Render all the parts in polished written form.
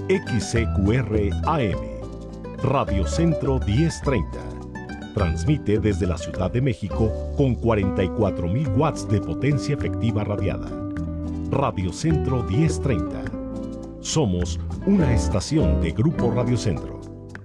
XCQR AM, Radio Centro 1030. Transmite desde la Ciudad de México con 44.000 watts de potencia efectiva radiada. Radio Centro 1030. Somos una estación de Grupo Radio Centro.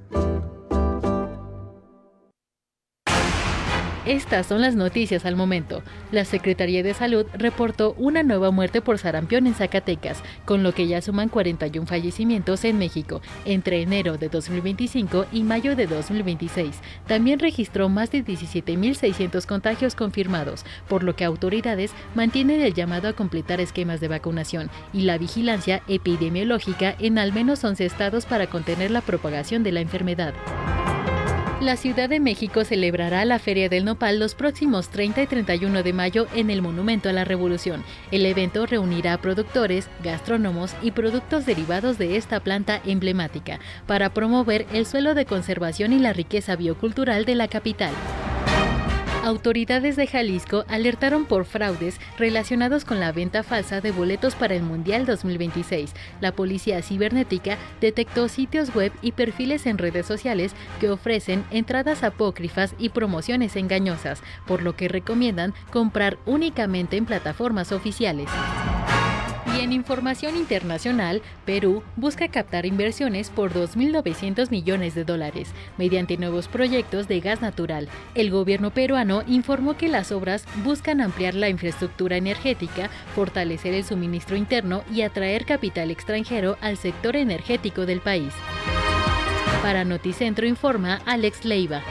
Estas son las noticias al momento. La Secretaría de Salud reportó una nueva muerte por sarampión en Zacatecas, con lo que ya suman 41 fallecimientos en México entre enero de 2025 y mayo de 2026. También registró más de 17.600 contagios confirmados, por lo que autoridades mantienen el llamado a completar esquemas de vacunación y la vigilancia epidemiológica en al menos 11 estados para contener la propagación de la enfermedad. La Ciudad de México celebrará la Feria del Nopal los próximos 30 y 31 de mayo en el Monumento a la Revolución. El evento reunirá a productores, gastrónomos y productos derivados de esta planta emblemática para promover el suelo de conservación y la riqueza biocultural de la capital. Autoridades de Jalisco alertaron por fraudes relacionados con la venta falsa de boletos para el Mundial 2026. La policía cibernética detectó sitios web y perfiles en redes sociales que ofrecen entradas apócrifas y promociones engañosas, por lo que recomiendan comprar únicamente en plataformas oficiales. Y en información internacional, Perú busca captar inversiones por $2.900 millones mediante nuevos proyectos de gas natural. El gobierno peruano informó que las obras buscan ampliar la infraestructura energética, fortalecer el suministro interno y atraer capital extranjero al sector energético del país. Para Noticentro informa Alex Leiva.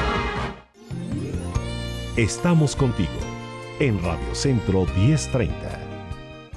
Estamos contigo en Radio Centro 1030.